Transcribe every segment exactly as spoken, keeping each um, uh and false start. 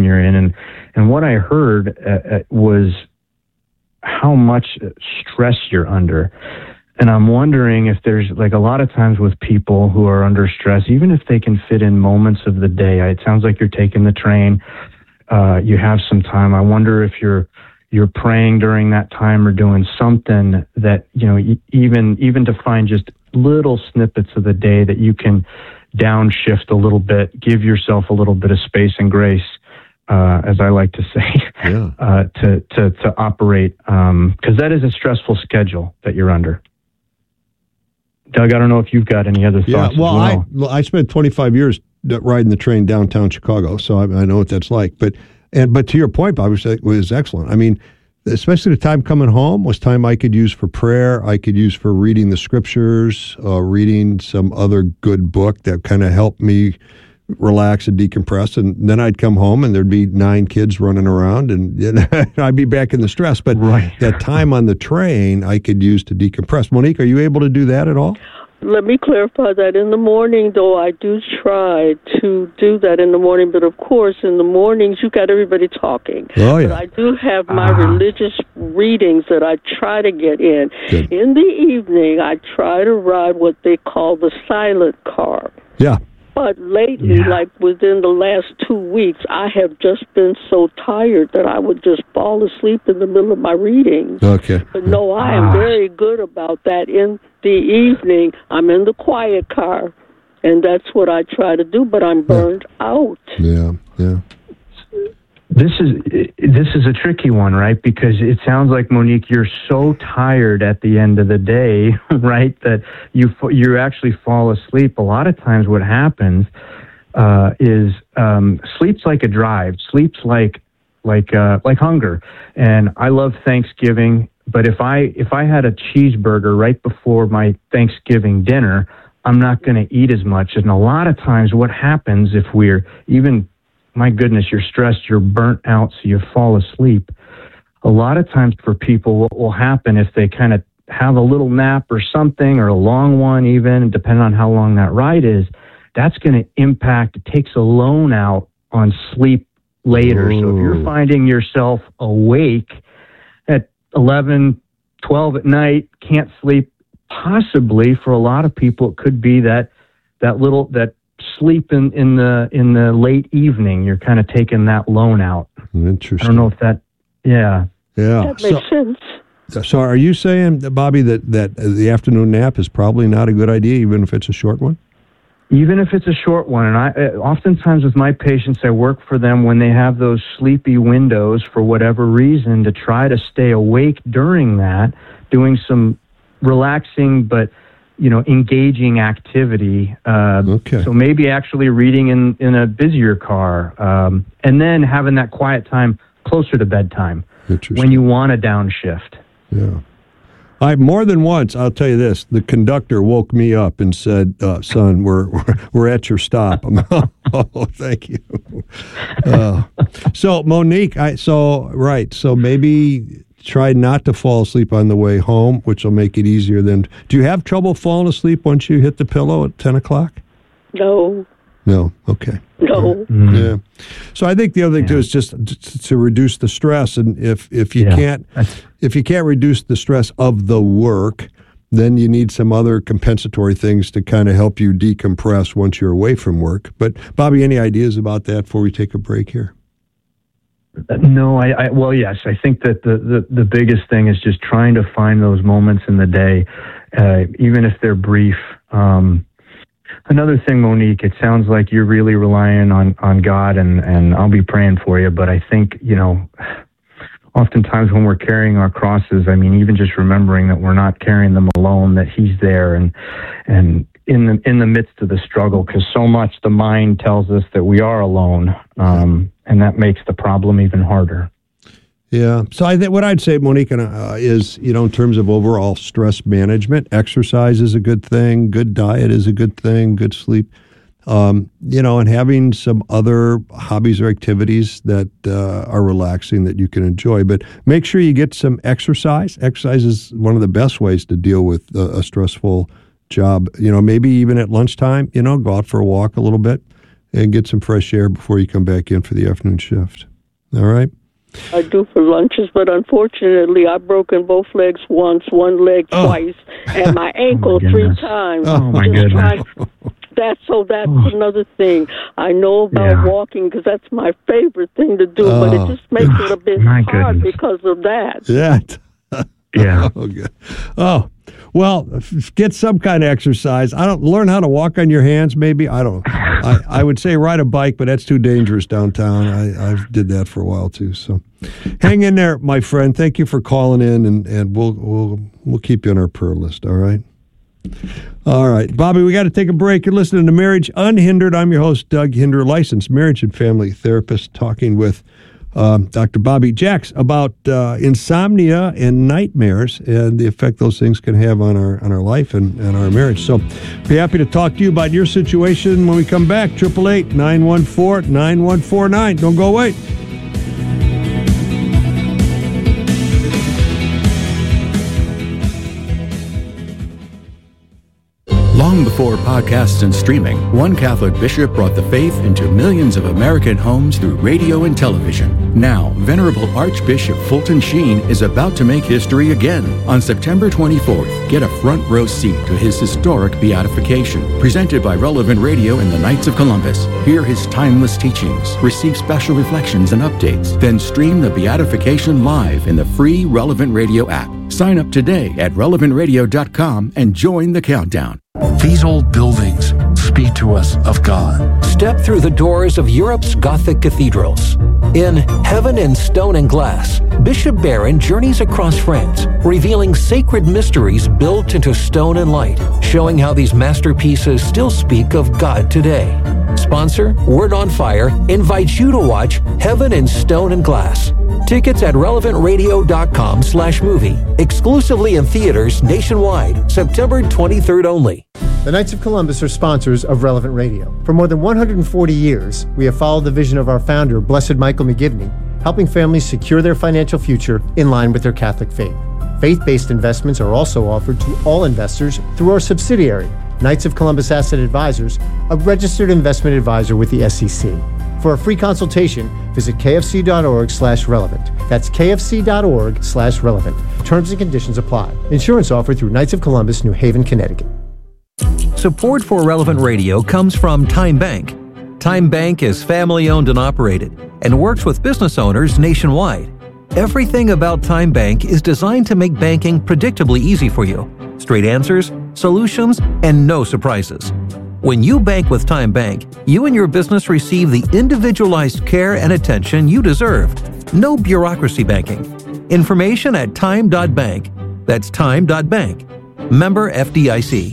you're in. And, and what I heard uh, was how much stress you're under. And I'm wondering if there's, like, a lot of times with people who are under stress, even if they can fit in moments of the day, it sounds like you're taking the train, uh, you have some time. I wonder if you're you're praying during that time or doing something that, you know, even even to find just little snippets of the day that you can downshift a little bit, give yourself a little bit of space and grace, uh, as I like to say, yeah. uh, to, to, to operate, um, because that is a stressful schedule that you're under. Doug, I don't know if you've got any other thoughts. Yeah, well, as well. I well, I spent twenty-five years riding the train downtown Chicago, so I, I know what that's like. But and but to your point, Bob, it was excellent. I mean, especially the time coming home was time I could use for prayer. I could use for reading the scriptures, uh, reading some other good book that kind of helped me relax and decompress. And then I'd come home and there'd be nine kids running around, and you know, I'd be back in the stress. But right. that time on the train I could use to decompress. Monique, are you able to do that at all? Let me clarify that. In the morning, though, I do try to do that in the morning. But, of course, in the mornings, you got everybody talking. Oh, yeah. But I do have my uh-huh. religious readings that I try to get in. Good. In the evening, I try to ride what they call the silent car. Yeah. But lately, Yeah. like within the last two weeks, I have just been so tired that I would just fall asleep in the middle of my readings. Okay. But no, I am Ah. very good about that. In the evening, I'm in the quiet car, and that's what I try to do, but I'm burned out. Yeah, yeah. This is this is a tricky one, right? Because it sounds like, Monique, you're so tired at the end of the day, right, that you you actually fall asleep. A lot of times, what happens uh, is um, sleep's like a drive. Sleep's like like uh, like hunger. And I love Thanksgiving, but if I if I had a cheeseburger right before my Thanksgiving dinner, I'm not going to eat as much. And a lot of times, what happens if we're even my goodness, you're stressed, you're burnt out, so you fall asleep. A lot of times for people, what will happen if they kind of have a little nap or something, or a long one even, depending on how long that ride is, that's going to impact, it takes a loan out on sleep later. Ooh. So if you're finding yourself awake at eleven, twelve at night, can't sleep, possibly for a lot of people, it could be that that little, that sleep in, in the in the late evening. You're kind of taking that loan out. Interesting. I don't know if that, yeah. Yeah. That makes so, sense. so are you saying, Bobby, that, that the afternoon nap is probably not a good idea, even if it's a short one? Even if it's a short one. And I uh, oftentimes with my patients, I work for them when they have those sleepy windows for whatever reason, to try to stay awake during that, doing some relaxing but you know, engaging activity. Uh, Okay. So maybe actually reading in, in a busier car, um, and then having that quiet time closer to bedtime Interesting. when you want to downshift. Yeah. I more than once, I'll tell you this, the conductor woke me up and said, uh, son, we're, we're we're at your stop. I'm, oh, thank you. Uh, so, Monique, I so, right, so maybe try not to fall asleep on the way home, which will make it easier then. Do you have trouble falling asleep once you hit the pillow at ten o'clock? No. No. Okay. No. Mm-hmm. Yeah. So I think the other thing Yeah. too is just to, to reduce the stress, and if if you Yeah. can't That's- if you can't reduce the stress of the work, then you need some other compensatory things to kind of help you decompress once you're away from work. But Bobby, any ideas about that before we take a break here? No, I, I well, yes, I think that the, the, the biggest thing is just trying to find those moments in the day, uh, even if they're brief. Um, another thing, Monique, it sounds like you're really relying on, on God, and, and I'll be praying for you, but I think, you know, oftentimes when we're carrying our crosses, I mean, even just remembering that we're not carrying them alone, that He's there, and and in the in the midst of the struggle, because so much the mind tells us that we are alone, um, and that makes the problem even harder. Yeah. So I think what I'd say, Monique, uh, is, you know, in terms of overall stress management, exercise is a good thing, good diet is a good thing, good sleep, um, you know, and having some other hobbies or activities that uh, are relaxing that you can enjoy. But make sure you get some exercise. Exercise is one of the best ways to deal with a, a stressful job. You know, maybe even at lunchtime, you know, go out for a walk a little bit. and get some fresh air before you come back in for the afternoon shift. All right? I do for lunches, but unfortunately, I've broken both legs once, one leg oh. twice, and my ankle oh my three times. Oh, my goodness. Trying, that's so that's oh. another thing. I know about yeah. walking because that's my favorite thing to do, oh. but it just makes it a bit my hard goodness. because of that. Yeah. Yeah. Oh, good. Oh, well, get some kind of exercise. I don't learn how to walk on your hands. Maybe I don't. I, I would say ride a bike, but that's too dangerous downtown. I I did that for a while too. So, hang in there, my friend. Thank you for calling in, and, and we'll we'll we'll keep you on our prayer list. All right. All right, Bobby. We got to take a break. You're listening to Marriage Unhindered. I'm your host, Doug Hinderer, licensed marriage and family therapist, talking with Uh, Doctor Bobby Jacks about uh, insomnia and nightmares and the effect those things can have on our on our life and, and our marriage. So be happy to talk to you about your situation when we come back. eight eight eight, nine one four, nine one four nine. Don't go away. Long before podcasts and streaming, one Catholic bishop brought the faith into millions of American homes through radio and television. Now, Venerable Archbishop Fulton Sheen is about to make history again. On September twenty-fourth, get a front row seat to his historic beatification, presented by Relevant Radio and the Knights of Columbus. Hear his timeless teachings, receive special reflections and updates, then stream the beatification live in the free Relevant Radio app. Sign up today at relevant radio dot com and join the countdown. These old buildings speak to us of God. Step through the doors of Europe's Gothic cathedrals. In Heaven in Stone and Glass, Bishop Barron journeys across France, revealing sacred mysteries built into stone and light, showing how these masterpieces still speak of God today. Sponsor, Word on Fire, invites you to watch Heaven in Stone and Glass. Tickets at relevant radio dot com slash movie. Exclusively in theaters nationwide, September twenty-third only. The Knights of Columbus are sponsors of Relevant Radio. For more than one hundred forty years, we have followed the vision of our founder, Blessed Michael McGivney, helping families secure their financial future in line with their Catholic faith. Faith-based investments are also offered to all investors through our subsidiary, Knights of Columbus Asset Advisors, a registered investment advisor with the S E C. For a free consultation, visit kfc.org slash relevant. That's kfc.org slash relevant. Terms and conditions apply. Insurance offered through Knights of Columbus, New Haven, Connecticut. Support for Relevant Radio comes from Time Bank. Time Bank is family-owned and operated and works with business owners nationwide. Everything about Time Bank is designed to make banking predictably easy for you. Straight answers, solutions, and no surprises. When you bank with Time Bank, you and your business receive the individualized care and attention you deserve. No bureaucracy banking. Information at time dot bank. That's time dot bank. Member F D I C.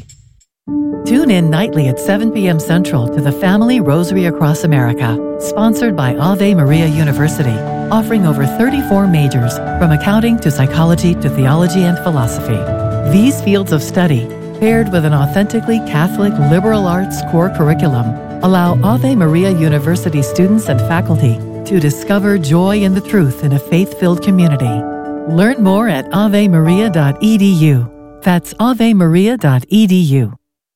Tune in nightly at seven p.m. Central to the Family Rosary Across America, sponsored by Ave Maria University, offering over thirty-four majors, from accounting to psychology to theology and philosophy. These fields of study, paired with an authentically Catholic liberal arts core curriculum, allow Ave Maria University students and faculty to discover joy in the truth in a faith-filled community. Learn more at ave maria dot e d u. That's ave maria dot e d u.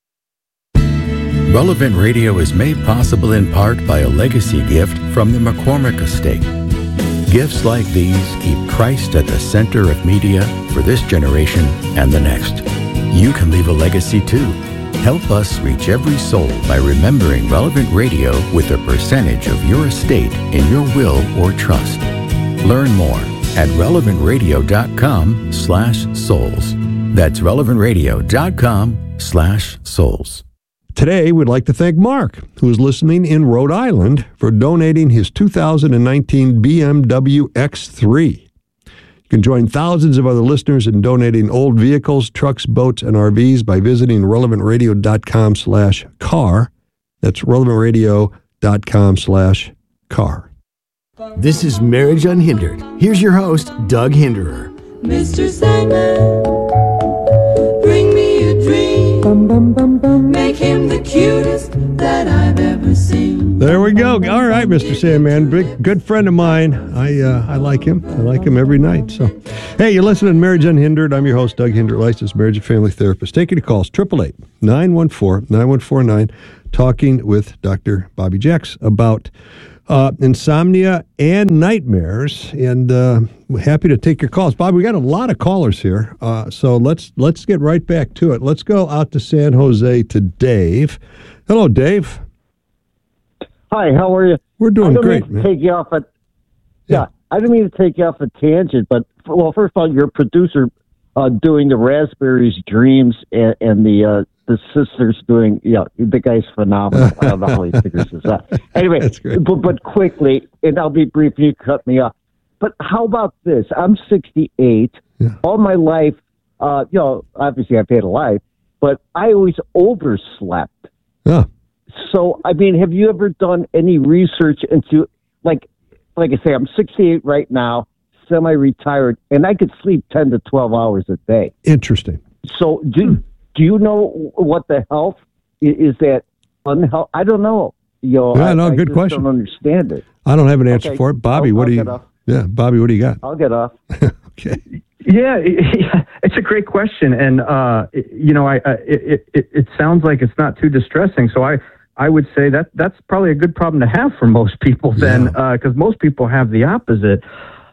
Relevant Radio is made possible in part by a legacy gift from the McCormick Estate. Gifts like these keep Christ at the center of media for this generation and the next. You can leave a legacy too. Help us reach every soul by remembering Relevant Radio with a percentage of your estate in your will or trust. Learn more at relevant radio dot com slash souls. That's relevant radio dot com slash souls. Today, we'd like to thank Mark, who is listening in Rhode Island, for donating his two thousand nineteen B M W X three. You can join thousands of other listeners in donating old vehicles, trucks, boats, and R Vs by visiting relevant radio dot com slash car. That's relevant radio dot com slash car. This is Marriage Unhindered. Here's your host, Doug Hinderer. Mister Sandman, bring me a dream. Bum, bum, bum, bum. make him the cutest that I've ever seen. There we go. All right, Mister Sandman, big good friend of mine. I uh, I like him. I like him every night. So, hey, you're listening to Marriage Unhindered. I'm your host, Doug Hindert, licensed marriage and family therapist. Taking your calls, eight eight eight, nine one four, nine one four nine. Talking with Doctor Bobby Jacks about uh, insomnia and nightmares, and uh, we're happy to take your calls. Bob, we got a lot of callers here, uh, so let's let's get right back to it. Let's go out to San Jose to Dave. Hello, Dave. Hi, how are you? We're doing I don't great, mean to man. Take you off a, yeah. Yeah. I don't mean to take you off a tangent, but well, first of all, your producer uh, doing the Raspberries Dreams and, and the uh, the sisters doing, yeah, the guy's phenomenal. I don't know how he figures this out. Anyway, That's great. But, but quickly, and I'll be brief. You cut me off. But how about this? I'm sixty-eight. Yeah. All my life, uh, you know, obviously I've had a life, but I always overslept. Yeah. So, I mean, have you ever done any research into, like, like I say, I'm sixty-eight right now, semi-retired, and I could sleep ten to twelve hours a day. Interesting. So, do do you know what the health is? Is that unhealth? I don't know. You know, Yeah, I, no, I good just question. don't understand it. I don't have an answer Okay, for it. Bobby, I'll- what I'll do get you? off. Yeah, Bobby, what do you got? I'll get off. Okay. Yeah, it's a great question, and uh, you know, I, I it, it it sounds like it's not too distressing. So I I would say that that's probably a good problem to have for most people, then, because most people have the opposite.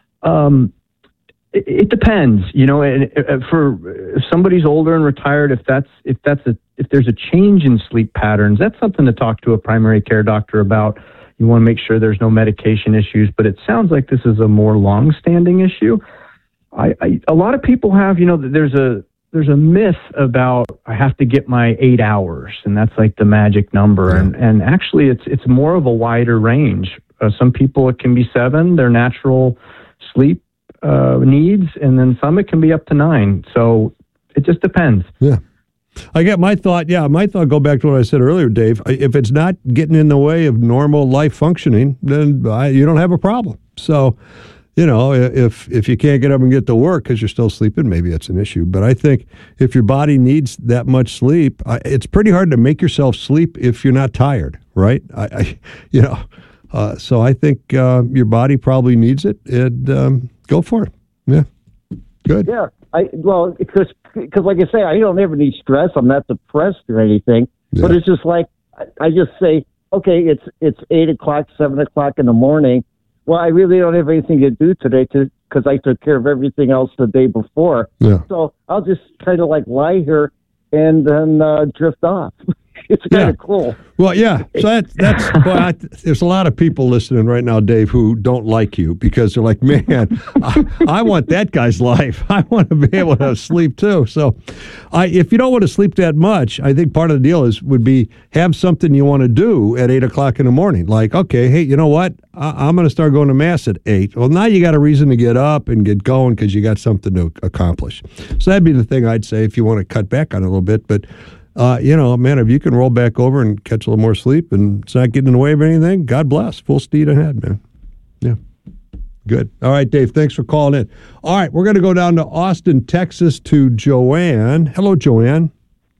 Um, it, it depends, you know, and uh, for if somebody's older and retired, if that's if that's a if there's a change in sleep patterns, that's something to talk to a primary care doctor about. You want to make sure there's no medication issues, but it sounds like this is a more long-standing issue. I, I a lot of people have, you know, there's a there's a myth about I have to get my eight hours, and that's like the magic number. Yeah. And and actually, it's it's more of a wider range. Uh, some people it can be seven, their natural sleep uh, needs, and then some it can be up to nine. So it just depends. Yeah. I get my thought. Yeah, my thought go back to what I said earlier, Dave. If it's not getting in the way of normal life functioning, then I, you don't have a problem. So, you know, if if you can't get up and get to work because you're still sleeping, maybe it's an issue. But I think if your body needs that much sleep, I, it's pretty hard to make yourself sleep if you're not tired, right? I, I you know, uh, so I think uh, your body probably needs it, and um, go for it. Yeah, good. Yeah, I well because because like I say, I don't have any stress. I'm not depressed or anything. Yeah. But it's just like I, I just say, okay, it's it's eight o'clock, seven o'clock in the morning. Well, I really don't have anything to do today because I took care of everything else the day before. Yeah. So I'll just kind of like lie here and then uh, drift off. It's kind Yeah. of cool. Well, yeah. So that, that's well, I, there's a lot of people listening right now, Dave, who don't like you because they're like, man, I, I want that guy's life. I want to be able to sleep too. So, I if you don't want to sleep that much, I think part of the deal is would be have something you want to do at eight o'clock in the morning. Like, okay, hey, you know what? I, I'm going to start going to mass at eight. Well, now you got a reason to get up and get going because you got something to accomplish. So that'd be the thing I'd say if you want to cut back on it a little bit, but. Uh, you know, man, if you can roll back over and catch a little more sleep and it's not getting in the way of anything, God bless. Full speed ahead, man. Yeah. Good. All right, Dave, thanks for calling in. All right, we're going to go down to Austin, Texas to Joanne. Hello, Joanne.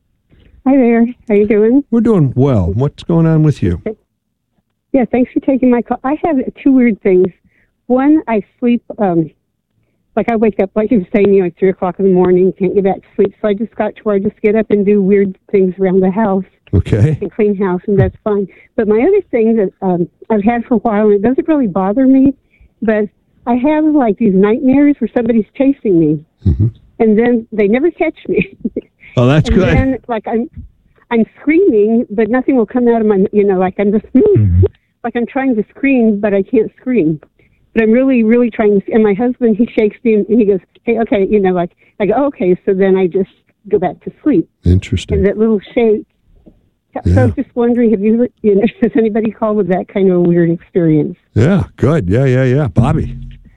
Hi there. How you doing? We're doing well. What's going on with you? Yeah, thanks for taking my call. I have two weird things. One, I sleep, um, like I wake up, like you were saying, you know, like three o'clock in the morning, can't get back to sleep. So I just got to where I just get up and do weird things around the house. Okay. And clean house, and that's fine. But my other thing that um, I've had for a while, and it doesn't really bother me, but I have like these nightmares where somebody's chasing me, mm-hmm. and then they never catch me. Oh, that's and good. And then, like, I'm, I'm screaming, but nothing will come out of my, you know, like I'm just, mm-hmm. like I'm trying to scream, but I can't scream. But I'm really, really trying to, and my husband, he shakes me and he goes, hey, okay, you know, like, I go, oh, okay, so then I just go back to sleep. Interesting. And that little shake. Yeah. So I was just wondering, have you, you know, has anybody called with that kind of a weird experience? Yeah, good. Yeah, yeah, yeah. Bobby.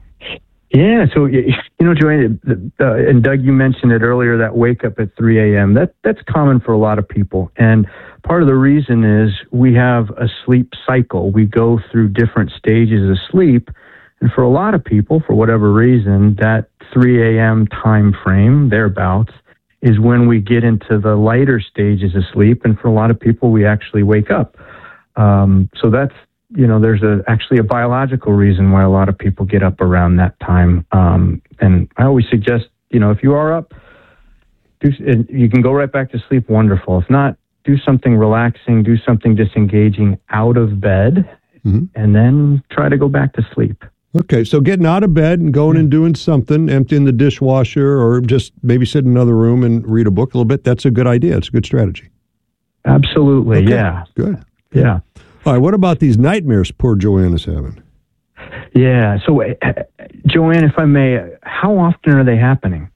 Yeah, so, you know, Joanne, uh, and Doug, you mentioned it earlier, that wake up at three a.m., that, that's common for a lot of people. And part of the reason is we have a sleep cycle. We go through different stages of sleep. And for a lot of people, for whatever reason, that three a.m. time frame, thereabouts, is when we get into the lighter stages of sleep. And for a lot of people, we actually wake up. Um, so that's, you know, there's a, actually a biological reason why a lot of people get up around that time. Um, and I always suggest, you know, if you are up, do, you can go right back to sleep. Wonderful. If not, do something relaxing, do something disengaging out of bed, mm-hmm. and then try to go back to sleep. Okay, so getting out of bed and going and doing something, emptying the dishwasher, or just maybe sit in another room and read a book a little bit, that's a good idea. It's a good strategy. Absolutely, okay. yeah. Good. Yeah. All right, what about these nightmares poor Joanne is having? Yeah, so uh, Joanne, if I may, how often are they happening?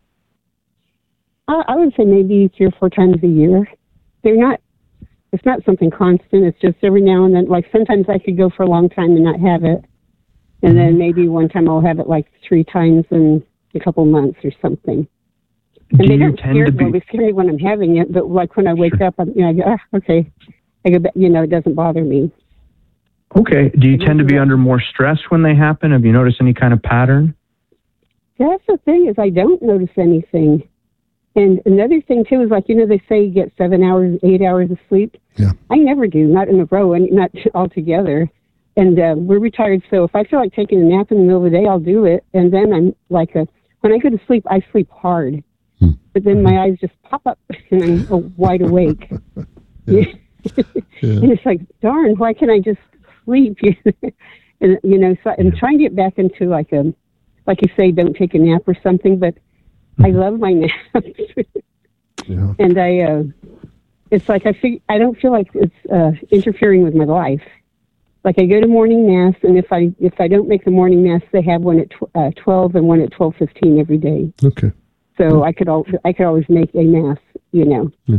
I, I would say maybe three or four times a year. They're not, it's not something constant. It's just every now and then, like sometimes I could go for a long time and not have it. And then maybe one time I'll have it like three times in a couple months or something. And Do they you don't tend scare, to be... well, they scare me when I'm having it, but like when I wake Sure. up, I'm, you know, I go, ah, okay. I go back, you know, it doesn't bother me. Okay. Do you tend to be under more stress when they happen? Have you noticed any kind of pattern? That's the thing is I don't notice anything. And another thing too is like, you know, they say you get seven hours, eight hours of sleep. Yeah. I never do, not in a row and not all together. And uh, we're retired, so if I feel like taking a nap in the middle of the day, I'll do it. And then I'm like, a, when I go to sleep, I sleep hard. Hmm. But then my eyes just pop up, and I'm uh, wide awake. Yeah. Yeah. And it's like, darn, why can't I just sleep? And you know, so I'm trying to get back into like a, like you say, don't take a nap or something. But I love my naps, yeah. and I, uh, it's like I fig- I don't feel like it's uh, interfering with my life. Like I go to morning mass, and if I if I don't make the morning mass, they have one at tw- uh, twelve and one at twelve fifteen every day. Okay. So I could al- I could always make a mass, you know. Yeah.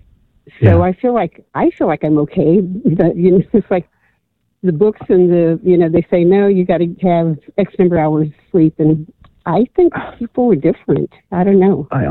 So Yeah. I feel like I feel like I'm okay, but you know, it's like the books and the you know they say no, you got to have X number of hours sleep, and I think people were different. I don't know. I,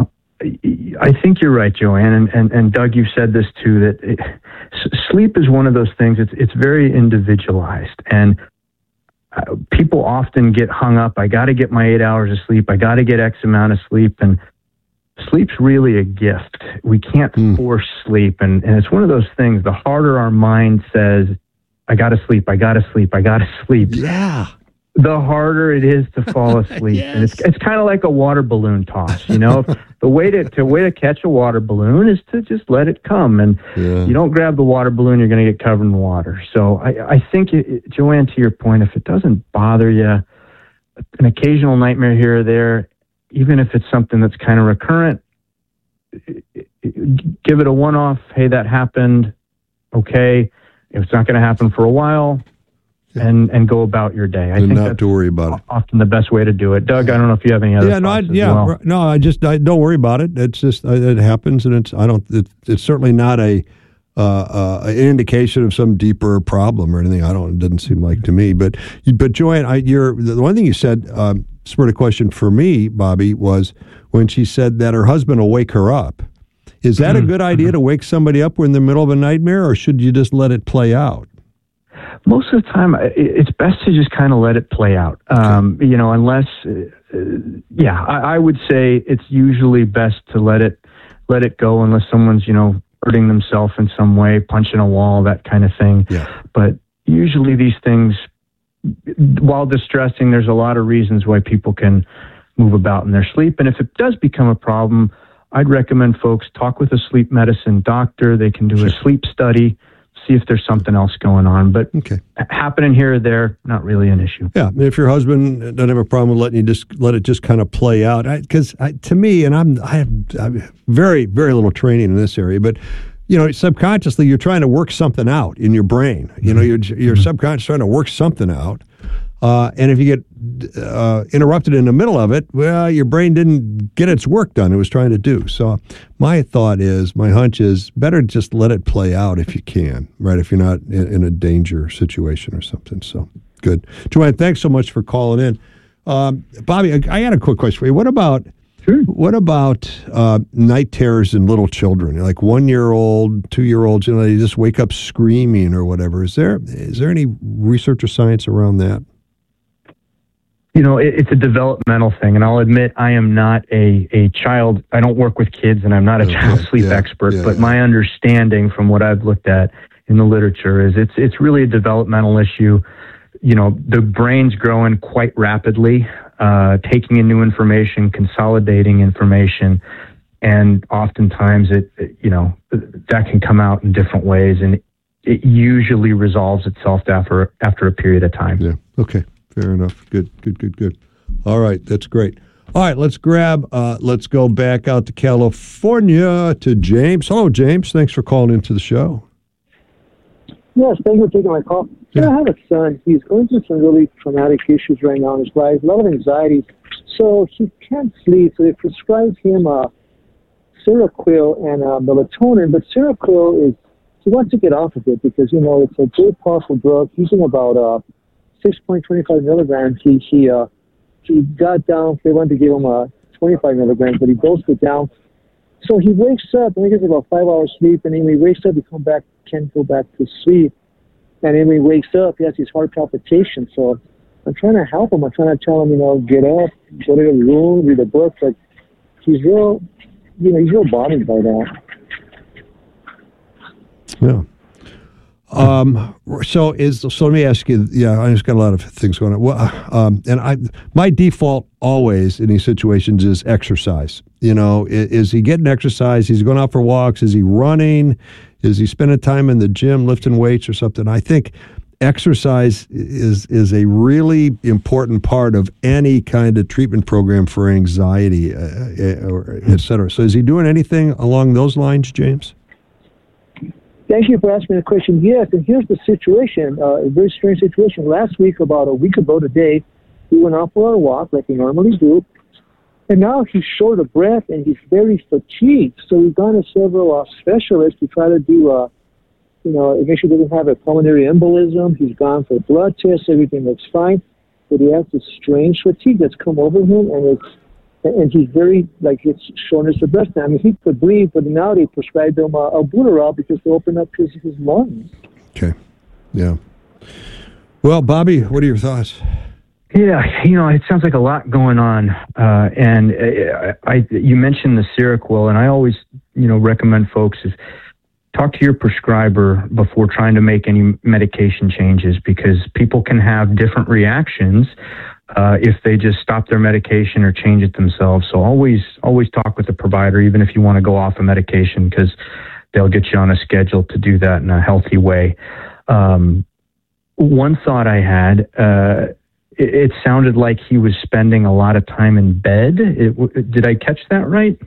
I think you're right, Joanne, and, and, and Doug, you said this too, that it, s- sleep is one of those things, it's it's very individualized, and uh, people often get hung up, I got to get my eight hours of sleep, I got to get X amount of sleep, and sleep's really a gift. We can't mm. force sleep, and, and it's one of those things, the harder our mind says, I got to sleep, I got to sleep, I got to sleep. Yeah. The harder it is to fall asleep. Yes. And it's it's kind of like a water balloon toss, you know? The way to the way to catch a water balloon is to just let it come. And yeah. you don't grab the water balloon, you're going to get covered in water. So I, I think, it, Joanne, to your point, if it doesn't bother you, an occasional nightmare here or there, even if it's something that's kind of recurrent, give it a one-off, hey, that happened, okay. If it's not going to happen for a while, and and go about your day. I and think not that's to worry about it. Often the best way to do it. Doug, I don't know if you have any other yeah, no, I, thoughts as yeah, well. no, I just I don't worry about it. It's just uh, it happens, and it's I don't. It, it's certainly not a uh, uh, an indication of some deeper problem or anything. I don't. It doesn't seem like to me. But but Joanne, I, you're the one thing you said um, spurred a question for me, Bobby, was when she said that her husband will wake her up. Is that mm-hmm. a good idea to wake somebody up when they're in the middle of a nightmare, or should you just let it play out? Most of the time, it's best to just kind of let it play out. Um, you know, unless, uh, yeah, I, I would say it's usually best to let it let it go unless someone's, you know, hurting themselves in some way, punching a wall, that kind of thing. Yeah. But usually these things, while distressing, there's a lot of reasons why people can move about in their sleep. And if it does become a problem, I'd recommend folks talk with a sleep medicine doctor. They can do sure. a sleep study, see if there's something else going on. But okay. happening here or there, not really an issue. Yeah, if your husband doesn't have a problem with letting you just let it just kind of play out, because to me, and I'm I have, I have very very little training in this area, but you know, subconsciously you're trying to work something out in your brain. You know, you're you're mm-hmm. subconscious trying to work something out. Uh, and if you get uh, interrupted in the middle of it, well, your brain didn't get its work done it was trying to do. So my thought is, my hunch is, better just let it play out if you can, right? If you're not in, in a danger situation or something. So good. Joanne, thanks so much for calling in. Um, Bobby, I, I got a quick question for you. What about sure. what about uh, night terrors in little children, like one-year-old, two-year-olds, you know, they just wake up screaming or whatever? Is there is there any research or science around that? You know, it, it's a developmental thing, and I'll admit I am not a, a child. I don't work with kids, and I'm not a okay. child sleep yeah. expert. Yeah, but yeah. my understanding from what I've looked at in the literature is it's it's really a developmental issue. You know, the brain's growing quite rapidly, uh, taking in new information, consolidating information, and oftentimes it, it, you know, that can come out in different ways, and it usually resolves itself after after a period of time. Yeah. Okay. Fair enough. Good. Good. Good. Good. All right. That's great. All right. Let's grab. Uh, let's go back out to California to James. Hello, James. Thanks for calling into the show. Yes, thank you for taking my call. Yeah. I have a son. He's going through some really traumatic issues right now in his life, a lot of anxiety. So he can't sleep. So they prescribed him uh, Seroquel and uh, melatonin. But Seroquel is, he wants to get off of it because, you know, it's a very powerful drug. Using about uh, six point two five milligrams. He, he, uh, he got down. They wanted to give him uh, twenty-five milligrams, but he dosed it down. So he wakes up, and he gets about five hours sleep, and then when he wakes up, he come back, can't go back to sleep. And then when he wakes up, he has these heart palpitations. So I'm trying to help him. I'm trying to tell him, you know, get up, go to the room, read a book. But he's real, you know, he's real bothered by that. Yeah. Um, so is so. Let me ask you. Yeah, I just got a lot of things going on. Well, um, and I, my default always in these situations is exercise. You know, is, is he getting exercise? Is he going out for walks? Is he running? Is he spending time in the gym lifting weights or something? I think exercise is is a really important part of any kind of treatment program for anxiety, uh, or et cetera. So is he doing anything along those lines, James? Thank you for asking the question. Yes, and here's the situation, uh, a very strange situation. Last week, about a week ago today, we went out for our walk like we normally do, and now he's short of breath and he's very fatigued. So we've gone to several uh, specialists to try to do, uh, you know, make sure he doesn't have a pulmonary embolism. He's gone for blood tests, everything looks fine, but he has this strange fatigue that's come over him, and it's and he's very, like, it's shortness of breath now. I mean, he could breathe, but now they prescribed him uh, albuterol because they opened up his, his lungs. Okay. Yeah. Well, Bobby, what are your thoughts? Yeah, you know, it sounds like a lot going on. Uh, and I, I, you mentioned the Seroquel, and I always, you know, recommend folks is talk to your prescriber before trying to make any medication changes, because people can have different reactions Uh, if they just stop their medication or change it themselves. So always, always talk with the provider, even if you want to go off a medication, because they'll get you on a schedule to do that in a healthy way. Um, one thought I had, uh, it, it sounded like he was spending a lot of time in bed. It, did I catch that right?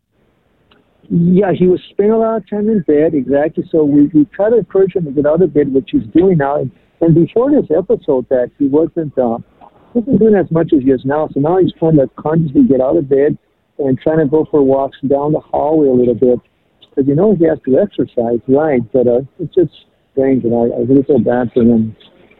Yeah, he was spending a lot of time in bed, exactly. So we, we try to encourage him to get out of bed, which he's doing now. And, and before this episode, that he wasn't... Uh, He wasn't doing as much as he is now, so now he's trying to consciously get out of bed and trying to go for walks down the hallway a little bit, because you know he has to exercise, right? But uh, it's just strange, and I, I really feel bad for him.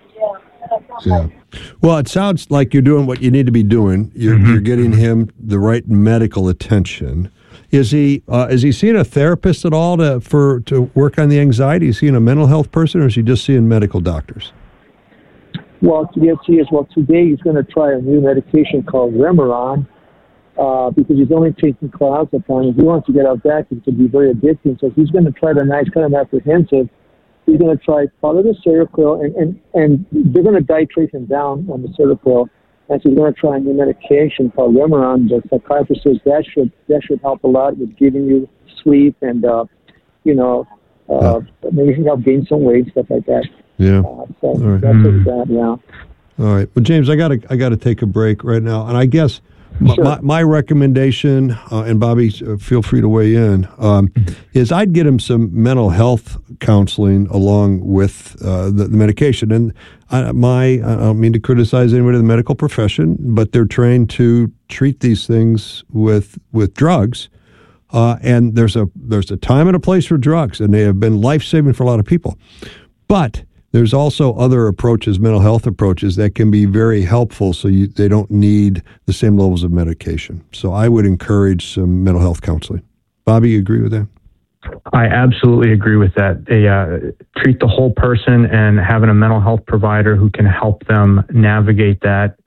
Yeah. Well, it sounds like you're doing what you need to be doing. You're, mm-hmm. you're getting him the right medical attention. Is he uh, is he seeing a therapist at all to for to work on the anxiety? Is he seeing a mental health person, or is he just seeing medical doctors? Well, yes, he is. Well, today he's going to try a new medication called Remeron, uh, because he's only taking clozapine. If he wants to get out that, it could be very addicting. So he's going to try the nice, kind of apprehensive. He's going to try part of the Seroquel, and, and, and they're going to titrate him down on the Seroquel. And so he's going to try a new medication called Remeron. The psychiatrist says that should, that should help a lot with giving you sleep and, uh, you know, uh, yeah. maybe he can help gain some weight, stuff like that. Yeah. Uh, so All right. that's mm. that, yeah. All right. Well, James, I got to I got to take a break right now, and I guess my, sure. my, my recommendation, uh, and Bobby, uh, feel free to weigh in, um, is I'd get him some mental health counseling along with uh, the, the medication. And I, my I don't mean to criticize anybody in the medical profession, but they're trained to treat these things with with drugs. Uh, and there's a there's a time and a place for drugs, and they have been life-saving for a lot of people. But there's also other approaches, mental health approaches, that can be very helpful, so you, they don't need the same levels of medication. So I would encourage some mental health counseling. Bobby, you agree with that? I absolutely agree with that. They uh, treat the whole person, and having a mental health provider who can help them navigate that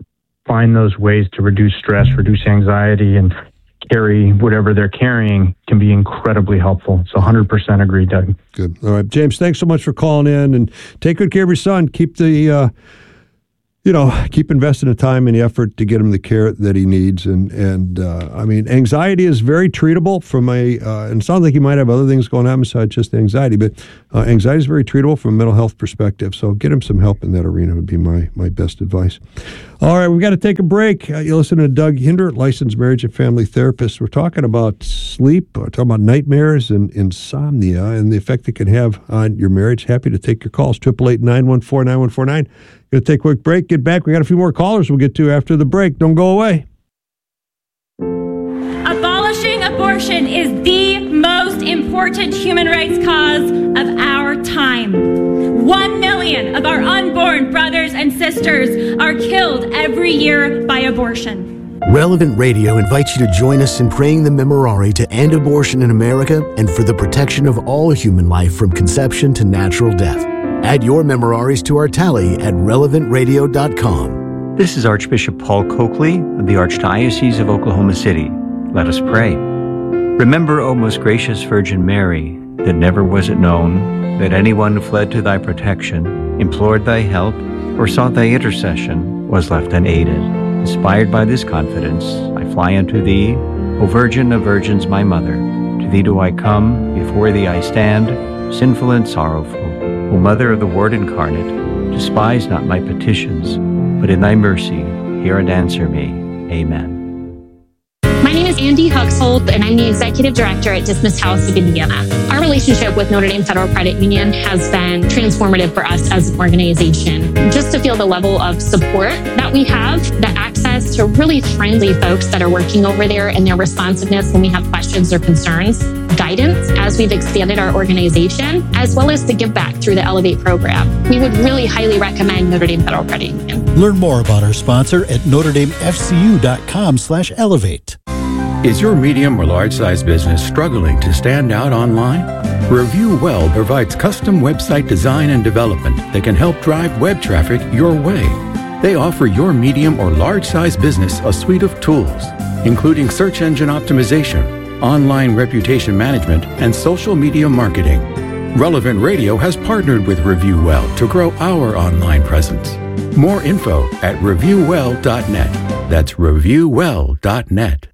find those ways to reduce stress, reduce anxiety, and carry whatever they're carrying can be incredibly helpful. So one hundred percent agree, Doug. Good. All right, James, thanks so much for calling in, and take good care of your son. Keep the, uh, you know, keep investing the time and the effort to get him the care that he needs. And, and uh, I mean, anxiety is very treatable from a, uh, and it sounds like you might have other things going on besides just anxiety, but uh, anxiety is very treatable from a mental health perspective. So get him some help in that arena would be my, my best advice. All right, we've got to take a break. Uh, you listen to Doug Hinder, licensed marriage and family therapist. We're talking about sleep, we're talking about nightmares and insomnia and the effect it can have on your marriage. Happy to take your calls, eight eight eight, nine one four, nine one four nine. Going to take a quick break, get back. We got a few more callers we'll get to after the break. Don't go away. Abolishing abortion is the most important human rights cause of our time. One million of our unborn brothers and sisters are killed every year by abortion. Relevant Radio invites you to join us in praying the Memorare to end abortion in America and for the protection of all human life from conception to natural death. Add your Memoraries to our tally at relevant radio dot com. This is Archbishop Paul Coakley of the Archdiocese of Oklahoma City. Let us pray. Remember, O most gracious Virgin Mary, that never was it known that anyone who fled to thy protection, implored thy help, or sought thy intercession was left unaided. Inspired by this confidence, I fly unto thee, O Virgin of Virgins, my Mother. To thee do I come, before thee I stand, sinful and sorrowful. O Mother of the Word incarnate, despise not my petitions, but in thy mercy hear and answer me. Amen. My name is Andy Huxhold, and I'm the Executive Director at Dismiss House of Indiana. Our relationship with Notre Dame Federal Credit Union has been transformative for us as an organization. Just to feel the level of support that we have, the access to really friendly folks that are working over there and their responsiveness when we have questions or concerns, guidance as we've expanded our organization, as well as the give back through the Elevate program. We would really highly recommend Notre Dame Federal Credit Union. Learn more about our sponsor at notre dame f c u dot com slash elevate. Is your medium or large-size business struggling to stand out online? Review Well provides custom website design and development that can help drive web traffic your way. They offer your medium or large-size business a suite of tools, including search engine optimization, online reputation management, and social media marketing. Relevant Radio has partnered with Review Well to grow our online presence. More info at review well dot net. That's review well dot net.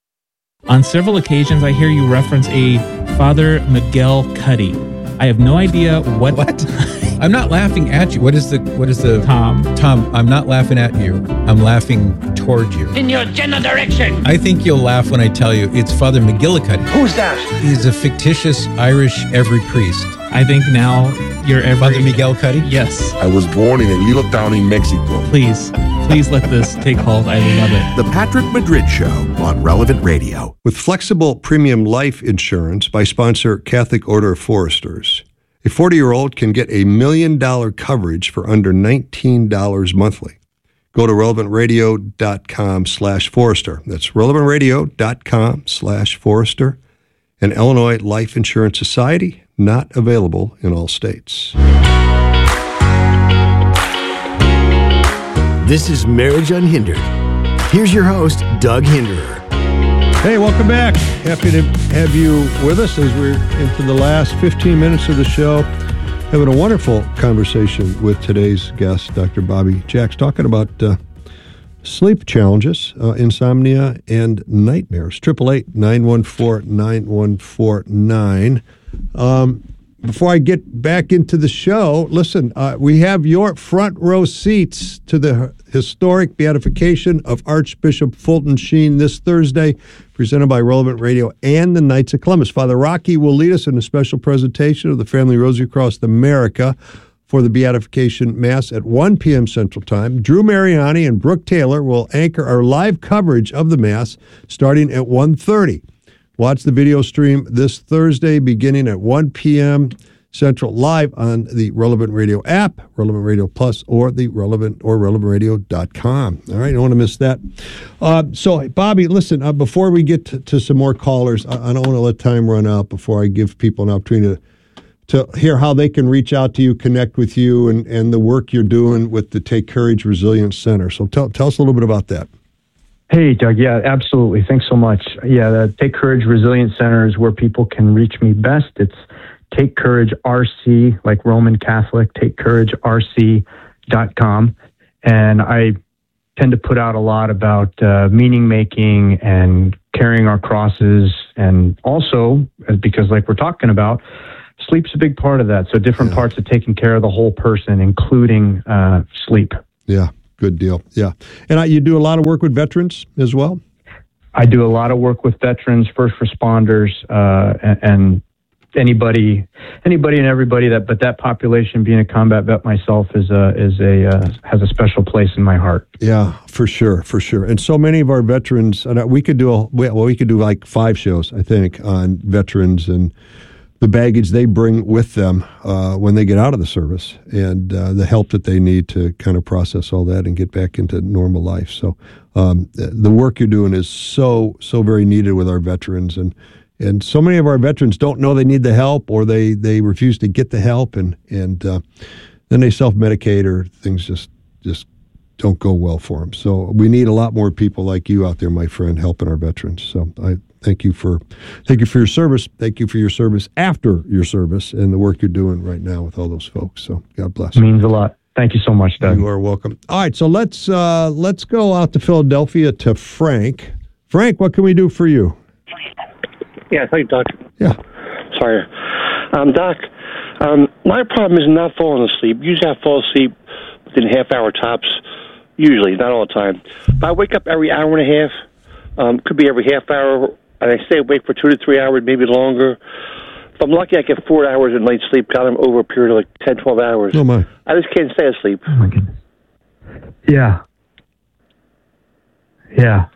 On several occasions, I hear you reference a Father Miguel Cuddy. I have no idea what. What? I'm not laughing at you. What is the? What is the? Tom. Tom, I'm not laughing at you. I'm laughing toward you. In your general direction. I think you'll laugh when I tell you it's Father McGillicuddy. Who's that? He's a fictitious Irish every priest. I think now you're every... Father Miguel Cuddy? Yes. I was born in a little town in Mexico. Please, please let this take hold. I love it. The Patrick Madrid Show on Relevant Radio. With flexible premium life insurance by sponsor Catholic Order of Foresters, a forty-year-old can get a million dollar coverage for under nineteen dollars monthly. Go to relevant radio dot com slash Forester. That's relevant radio dot com slash Forester. An Illinois Life Insurance Society, not available in all states. This is Marriage Unhindered. Here's your host, Doug Hinderer. Hey, welcome back. Happy to have you with us as we're into the last fifteen minutes of the show. Having a wonderful conversation with today's guest, Doctor Bobby Jacks, talking about uh, sleep challenges, uh, insomnia, and nightmares. eight eight eight, nine one four, nine one four nine. Um, before I get back into the show, listen, uh, we have your front row seats to the historic beatification of Archbishop Fulton Sheen this Thursday, presented by Relevant Radio and the Knights of Columbus. Father Rocky will lead us in a special presentation of the Family Rosary Across America for the Beatification Mass at one p.m. Central Time. Drew Mariani and Brooke Taylor will anchor our live coverage of the Mass starting at one thirty. Watch the video stream this Thursday beginning at one p.m. Central live on the Relevant Radio app, Relevant Radio Plus, or the Relevant or relevant radio dot com. All right, I don't want to miss that. Uh, so, Bobby, listen, uh, before we get to, to some more callers, I, I don't want to let time run out before I give people an opportunity to to hear how they can reach out to you, connect with you, and, and the work you're doing with the Take Courage Resilience Center. So tell, tell us a little bit about that. Hey, Doug. Yeah, absolutely. Thanks so much. Yeah, the Take Courage Resilience Center is where people can reach me best. It's Take Courage R C, like Roman Catholic, take courage r c dot com. And I tend to put out a lot about uh, meaning making and carrying our crosses. And also, because like we're talking about, sleep's a big part of that. So different yeah. parts of taking care of the whole person, including uh, sleep. Yeah, good deal. Yeah. And I, you do a lot of work with veterans as well? I do a lot of work with veterans, first responders, uh, and, and anybody, anybody and everybody that, but that population, being a combat vet myself, is a, is a, uh, has a special place in my heart. Yeah, for sure. For sure. And so many of our veterans, and we could do, a, well, we could do like five shows, I think, on veterans and the baggage they bring with them uh, when they get out of the service, and uh, the help that they need to kind of process all that and get back into normal life. So um, the work you're doing is so, so very needed with our veterans. And And so many of our veterans don't know they need the help, or they, they refuse to get the help, and and uh, then they self-medicate, or things just just don't go well for them. So we need a lot more people like you out there, my friend, helping our veterans. So I thank you for thank you for your service. Thank you for your service after your service and the work you're doing right now with all those folks. So God bless. It means a lot. Thank you so much, Doug. You are welcome. All right, so let's uh, let's go out to Philadelphia to Frank. Frank, what can we do for you? Yeah, thank you, Doc. Yeah. Sorry. Um, Doc, um, my problem is not falling asleep. Usually I fall asleep within half hour tops, usually, not all the time. But I wake up every hour and a half, um, could be every half hour, and I stay awake for two to three hours, maybe longer. If I'm lucky, I get four hours of night sleep, got them over a period of like ten, twelve hours. Oh, my. I just can't stay asleep. Oh, my goodness. Yeah. Yeah.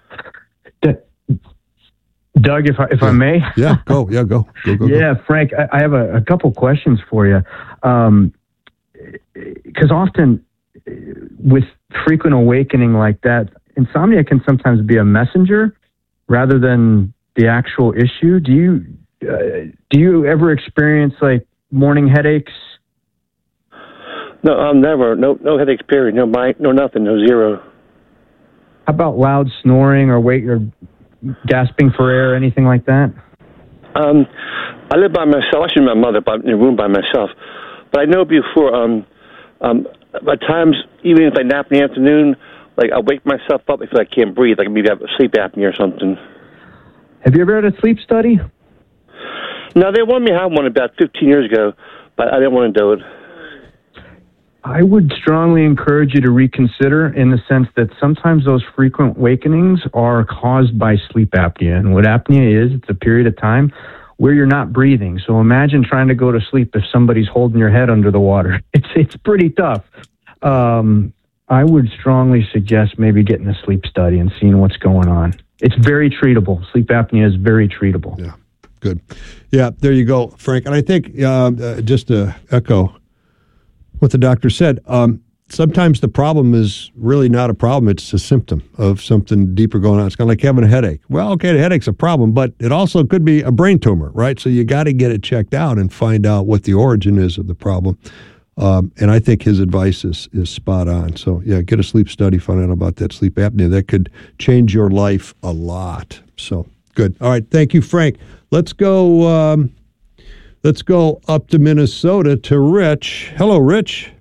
Doug, if I, if yeah. I may. Yeah, go. Yeah, go. go, go yeah, go. Frank, I, I have a, a couple questions for you. Um, because often with frequent awakening like that, insomnia can sometimes be a messenger rather than the actual issue. Do you uh, do you ever experience like morning headaches? No, um, never. No, no headaches. Period. No, my, no nothing. No zero. How about loud snoring or wait or gasping for air, anything like that? Um, I live by myself. Actually, my mother, but in a room by myself. But I know before. Um, um, at times, even if I nap in the afternoon, like I wake myself up if I can't breathe, like maybe I have sleep apnea or something. Have you ever had a sleep study? No, they wanted me to have one about fifteen years ago, but I didn't want to do it. I would strongly encourage you to reconsider, in the sense that sometimes those frequent awakenings are caused by sleep apnea. And what apnea is, it's a period of time where you're not breathing. So imagine trying to go to sleep if somebody's holding your head under the water. It's it's pretty tough. Um, I would strongly suggest maybe getting a sleep study and seeing what's going on. It's very treatable. Sleep apnea is very treatable. Yeah, good. Yeah, there you go, Frank. And I think uh, uh, just to echo what the doctor said, um, sometimes the problem is really not a problem. It's a symptom of something deeper going on. It's kind of like having a headache. Well, okay, the headache's a problem, but it also could be a brain tumor, right? So you got to get it checked out and find out what the origin is of the problem. Um, and I think his advice is, is spot on. So, yeah, get a sleep study, find out about that sleep apnea. That could change your life a lot. So, good. All right, thank you, Frank. Let's go... Um, Let's go up to Minnesota to Rich. Hello, Rich.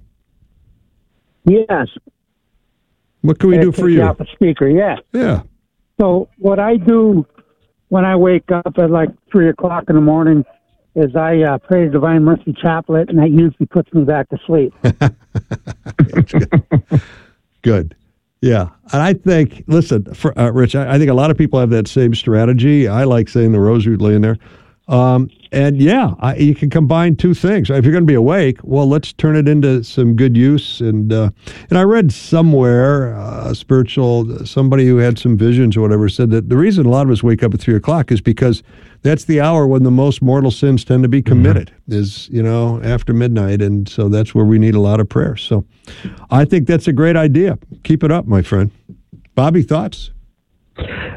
Yes. What can we do for you? Off the speaker, yeah. Yeah. So what I do when I wake up at like three o'clock in the morning is I uh, pray the Divine Mercy Chaplet, and that usually puts me back to sleep. good. good. Yeah. And I think, listen, for, uh, Rich, I, I think a lot of people have that same strategy. I like saying the rosary, laying there. Um, and yeah, I, you can combine two things. If you're going to be awake, well, let's turn it into some good use. And uh, and I read somewhere, uh, spiritual, somebody who had some visions or whatever said that the reason a lot of us wake up at three o'clock is because that's the hour when the most mortal sins tend to be committed, mm-hmm. is, you know, after midnight. And so that's where we need a lot of prayer. So I think that's a great idea. Keep it up, my friend. Bobby, thoughts?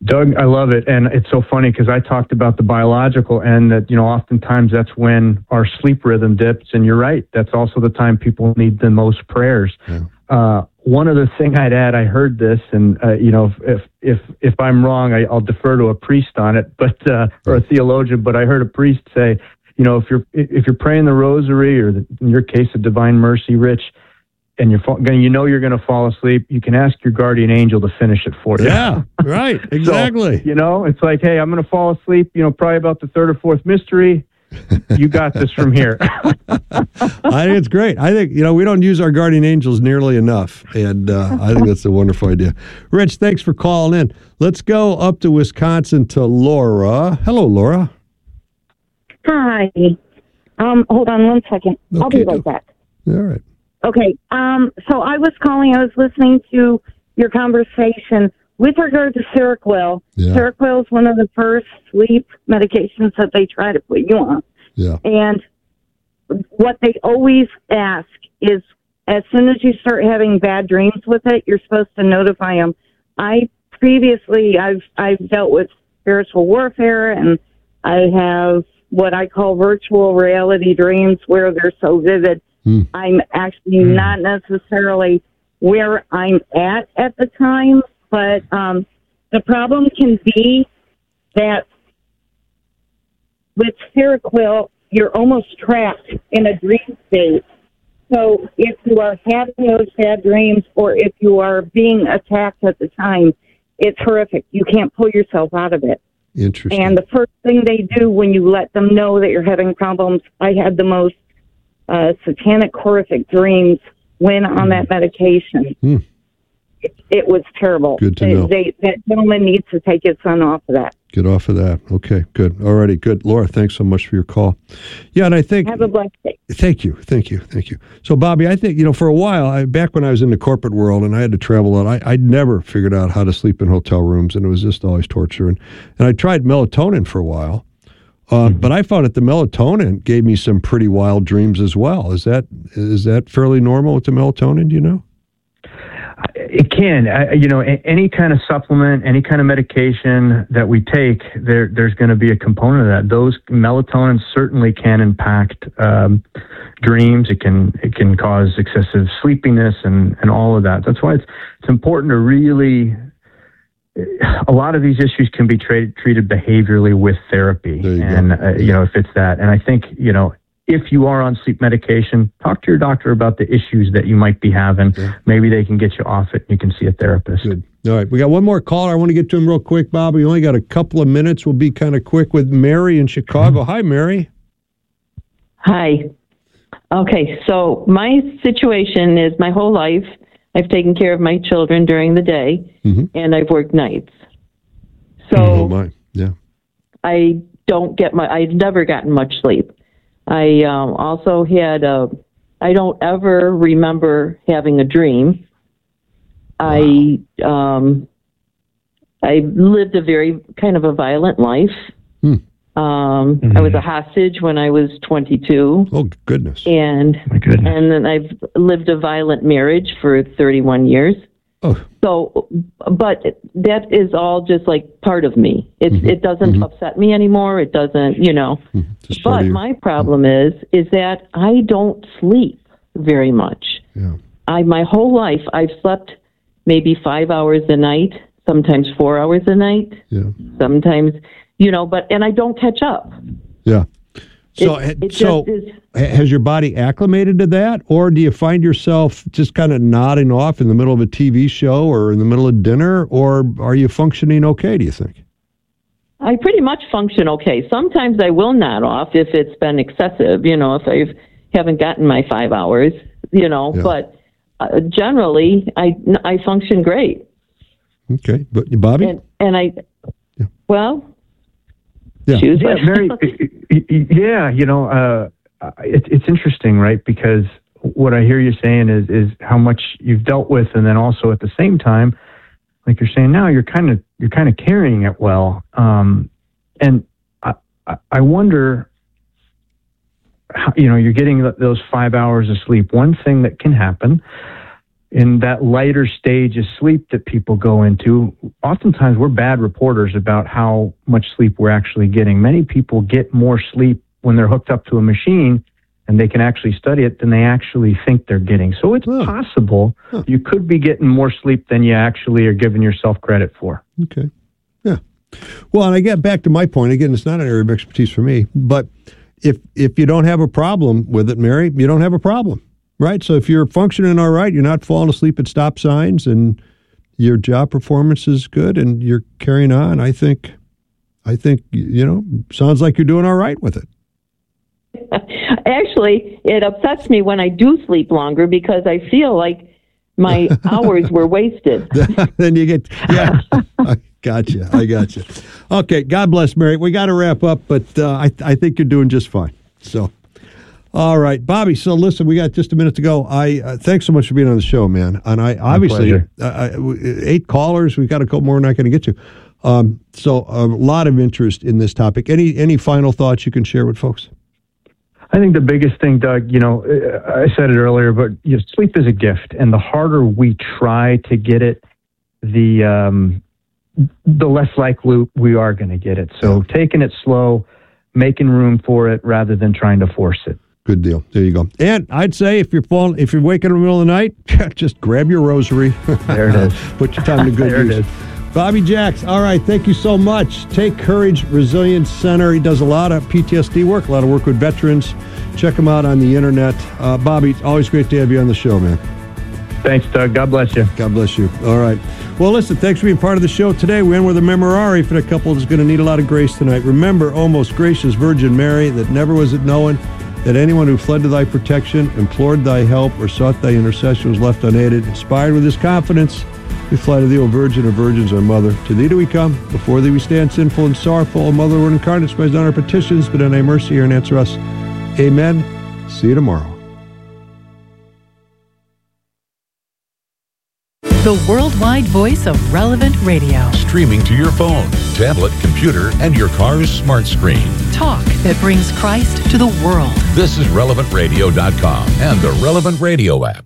Doug, I love it. And it's so funny because I talked about the biological end that, you know, oftentimes that's when our sleep rhythm dips. And you're right. That's also the time people need the most prayers. Yeah. Uh, one other thing I'd add, I heard this, and, uh, you know, if, if, if I'm wrong, I, I'll defer to a priest on it, but, uh, or a theologian, but I heard a priest say, you know, if you're, if you're praying the rosary or the, in your case, the Divine Mercy, Rich, and you're going, you know, you're going to fall asleep, you can ask your guardian angel to finish it for you. Yeah, right. Exactly. So, you know, it's like, hey, I'm going to fall asleep, you know, probably about the third or fourth mystery. You got this from here. I think it's great. I think, you know, we don't use our guardian angels nearly enough. And uh, I think that's a wonderful idea. Rich, thanks for calling in. Let's go up to Wisconsin to Laura. Hello, Laura. Hi. Um, hold on one second. Okay, I'll be right back. All right. Okay. Um, so I was calling, I was listening to your conversation with regard to Seroquel. Yeah. Seroquel is one of the first sleep medications that they try to put you on. Yeah. And what they always ask is, as soon as you start having bad dreams with it, you're supposed to notify them. I previously, I've I've dealt with spiritual warfare, and I have what I call virtual reality dreams where they're so vivid. Hmm. I'm actually hmm. not necessarily where I'm at at the time, but um, the problem can be that with Seroquel, you're almost trapped in a dream state. So if you are having those bad dreams or if you are being attacked at the time, it's horrific. You can't pull yourself out of it. Interesting. And the first thing they do when you let them know that you're having problems, I had the most uh, satanic, horrific dreams when on that medication. Hmm. It, it was terrible. Good to they, know. They, that gentleman needs to take his son off of that. Get off of that. Okay, good. All righty, good. Laura, thanks so much for your call. Yeah, and I think... Have a blessed day. Thank you, thank you, thank you. So, Bobby, I think, you know, for a while, I, back when I was in the corporate world and I had to travel a lot, I, I'd never figured out how to sleep in hotel rooms, and it was just always torture. And, and I tried melatonin for a while, uh, mm-hmm. but I found that the melatonin gave me some pretty wild dreams as well. Is that is that fairly normal with the melatonin, do you know? It can. I, you know, any kind of supplement, any kind of medication that we take, there, there's going to be a component of that. Those melatonin certainly can impact um, dreams. It can it can cause excessive sleepiness and, and all of that. That's why it's it's important to really. A lot of these issues can be tra- treated behaviorally with therapy, you and uh, you know, if it's that. And I think, you know, if you are on sleep medication, talk to your doctor about the issues that you might be having. Yeah. Maybe they can get you off it and you can see a therapist. Good. All right. We got one more caller. I want to get to him real quick, Bob. We only got a couple of minutes. We'll be kind of quick with Mary in Chicago. Mm-hmm. Hi, Mary. Hi. Okay. So my situation is my whole life, I've taken care of my children during the day, mm-hmm. and I've worked nights. So oh, my. Yeah. I don't get my, I've never gotten much sleep. I um, also had a, I don't ever remember having a dream. Wow. I um, I lived a very kind of a violent life. Hmm. Um, mm-hmm. I was a hostage when I was twenty-two. Oh, goodness. And, My goodness. and then I've lived a violent marriage for thirty-one years. Oh. So, but that is all just like part of me. It's, mm-hmm. It doesn't mm-hmm. upset me anymore. It doesn't, you know. Mm-hmm. But my problem mm-hmm. is, is that I don't sleep very much. Yeah. I, my whole life, I've slept maybe five hours a night, sometimes four hours a night. Yeah. Sometimes, you know, but, and I don't catch up. Yeah. So, it, it so is, has your body acclimated to that, or do you find yourself just kind of nodding off in the middle of a T V show or in the middle of dinner, or are you functioning okay, do you think? I pretty much function okay. Sometimes I will nod off if it's been excessive, you know, if I haven't gotten my five hours, you know, yeah. but uh, generally I, I function great. Okay. But Bobby? And, and I, yeah. well... Yeah, yeah, very. yeah, you know, uh, it, it's interesting, right? Because what I hear you saying is is how much you've dealt with, and then also at the same time, like you're saying now, you're kind of you're kind of carrying it well. Um, and I I wonder, how, you know, you're getting those five hours of sleep. One thing that can happen in that lighter stage of sleep that people go into, oftentimes we're bad reporters about how much sleep we're actually getting. Many people get more sleep when they're hooked up to a machine and they can actually study it than they actually think they're getting. So it's huh. possible huh. you could be getting more sleep than you actually are giving yourself credit for. Okay. Yeah. Well, and I get back to my point. Again, it's not an area of expertise for me, but if if you don't have a problem with it, Mary, you don't have a problem. Right, so if you're functioning all right, you're not falling asleep at stop signs, and your job performance is good, and you're carrying on. I think, I think you know, sounds like you're doing all right with it. Actually, it upsets me when I do sleep longer because I feel like my hours were wasted. Then you get, yeah, I got you. I got you. Okay, God bless, Mary. We got to wrap up, but uh, I I think you're doing just fine. So. All right, Bobby. So listen, we got just a minute to go. I uh, thanks so much for being on the show, man. And I obviously uh, eight callers. We've got a couple more. We're not going to get to. Um, so a lot of interest in this topic. Any any final thoughts you can share with folks? I think the biggest thing, Doug. You know, I said it earlier, but you know, sleep is a gift, and the harder we try to get it, the um, the less likely we are going to get it. So taking it slow, making room for it, rather than trying to force it. Good deal. There you go. And I'd say if you're falling, if you're waking in the middle of the night, just grab your rosary. There it is. Put your time to good there use. It is. Bobby Jacks. All right. Thank you so much. Take Courage Resilience Center. He does a lot of P T S D work, a lot of work with veterans. Check him out on the internet. Uh, Bobby, always great to have you on the show, man. Thanks, Doug. God bless you. God bless you. All right. Well, listen, thanks for being part of the show today. We end with a memorare for a couple that's going to need a lot of grace tonight. Remember, O most gracious Virgin Mary, that never was it known that anyone who fled to thy protection, implored thy help, or sought thy intercession was left unaided. Inspired with this confidence, we fly to thee, O Virgin of Virgins, our Mother. To thee do we come. Before thee we stand sinful and sorrowful. O Mother, Lord incarnate, despise not our petitions, but in thy mercy hear and answer us. Amen. See you tomorrow. The worldwide voice of Relevant Radio. Streaming to your phone, tablet, computer, and your car's smart screen. Talk that brings Christ to the world. This is relevant radio dot com and the Relevant Radio app.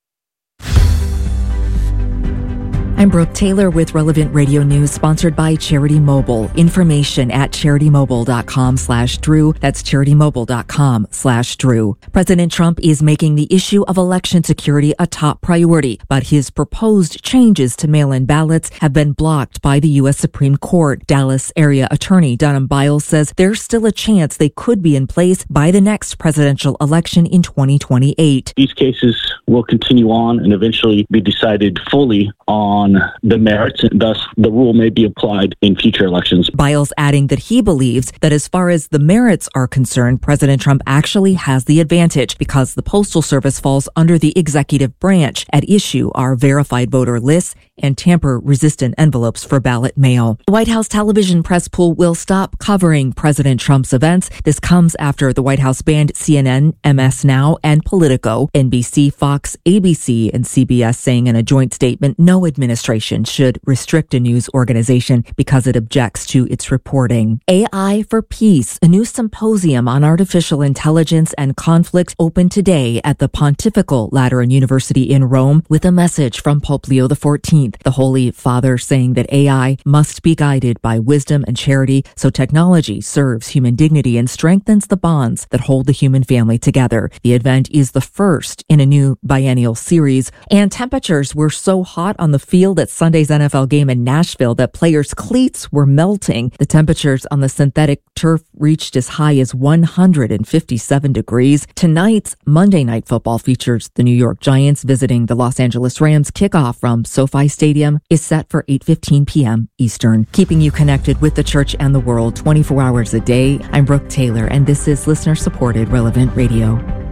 I'm Brooke Taylor with Relevant Radio News, sponsored by Charity Mobile. Information at charitymobile.com slash Drew. That's charitymobile.com slash Drew. President Trump is making the issue of election security a top priority, but his proposed changes to mail-in ballots have been blocked by the U S Supreme Court. Dallas area attorney Dunham Biles says there's still a chance they could be in place by the next presidential election in twenty twenty-eight. These cases will continue on and eventually be decided fully on the merits, and thus the rule may be applied in future elections. Biles adding that he believes that as far as the merits are concerned, President Trump actually has the advantage because the Postal Service falls under the executive branch. At issue are verified voter lists and tamper-resistant envelopes for ballot mail. The White House television press pool will stop covering President Trump's events. This comes after the White House banned C N N, M S Now, and Politico. N B C, Fox, A B C, and C B S saying in a joint statement, no administration should restrict a news organization because it objects to its reporting. A I for Peace, a new symposium on artificial intelligence and conflict, opened today at the Pontifical Lateran University in Rome with a message from Pope Leo the fourteenth. The Holy Father saying that A I must be guided by wisdom and charity so technology serves human dignity and strengthens the bonds that hold the human family together. The event is the first in a new biennial series, and temperatures were so hot on the field at Sunday's N F L game in Nashville that players' cleats were melting. The temperatures on the synthetic turf reached as high as one hundred fifty-seven degrees. Tonight's Monday Night Football features the New York Giants visiting the Los Angeles Rams. Kickoff from SoFi Stadium is set for eight fifteen p.m. Eastern. Keeping you connected with the church and the world twenty-four hours a day, I'm Brooke Taylor, and this is listener-supported Relevant Radio.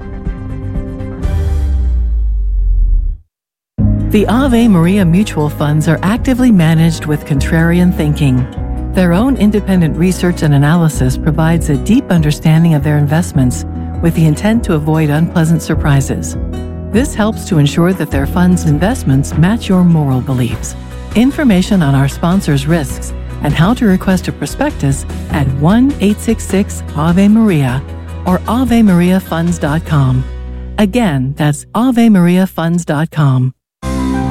The Ave Maria mutual funds are actively managed with contrarian thinking. Their own independent research and analysis provides a deep understanding of their investments with the intent to avoid unpleasant surprises. This helps to ensure that their fund's investments match your moral beliefs. Information on our sponsors' risks and how to request a prospectus at one eight six six Ave Maria or ave maria funds dot com. Again, that's ave maria funds dot com.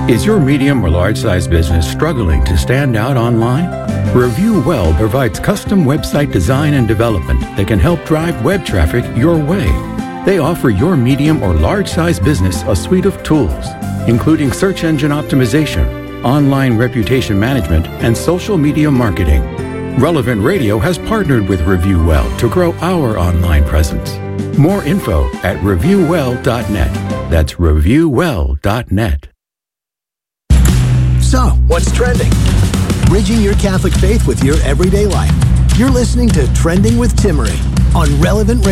Is your medium or large size business struggling to stand out online? Review Well provides custom website design and development that can help drive web traffic your way. They offer your medium or large size business a suite of tools, including search engine optimization, online reputation management, and social media marketing. Relevant Radio has partnered with Review Well to grow our online presence. More info at review well dot net. That's review well dot net. So, what's trending? Bridging your Catholic faith with your everyday life. You're listening to Trending with Timmerie on Relevant Radio.